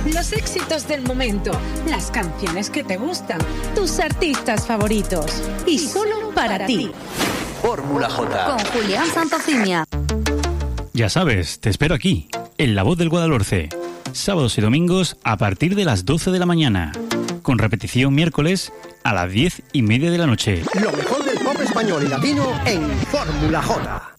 Los éxitos del momento, las canciones que te gustan, tus artistas favoritos. Y solo para ti. Fórmula J. Con Julián Santofimia. Ya sabes, te espero aquí, en La Voz del Guadalhorce. Sábados y domingos a partir de las 12 de la mañana. Con repetición miércoles a las 10:30 de la noche. Lo mejor del pop español y latino en Fórmula J.